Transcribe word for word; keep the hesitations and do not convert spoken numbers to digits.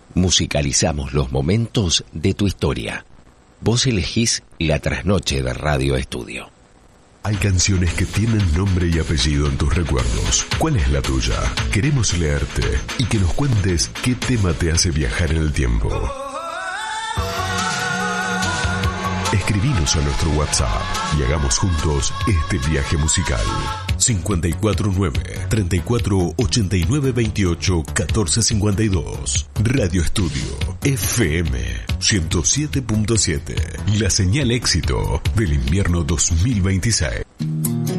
Musicalizamos los momentos de tu historia. Vos elegís la trasnoche de Radio Estudio. Hay canciones que tienen nombre y apellido en tus recuerdos. ¿Cuál es la tuya? Queremos leerte y que nos cuentes qué tema te hace viajar en el tiempo. Escribinos a nuestro WhatsApp y hagamos juntos este viaje musical. cinco cuatro nueve, treinta y cuatro, ochenta y nueve, veintiocho, catorce cincuenta y dos. Radio Estudio F M ciento siete punto siete. La señal éxito del invierno dos mil veintiséis.